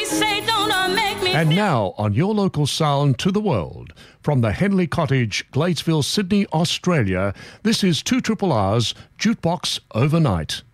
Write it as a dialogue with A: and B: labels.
A: say don't make me.
B: And now on your local sound to the world, from the Henley Cottage, Gladesville, Sydney, Australia, this is 2RRR's Jukebox Overnight.